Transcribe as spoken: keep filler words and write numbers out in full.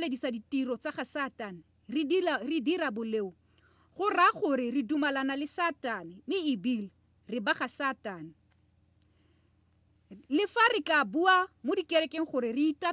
galedisa ditiro tsa ga Satane re dira re dira boleo go ra gore re dumalana le Satane mme ebile re ba ga Satane le fa re ka bua mo dikerekeng gore re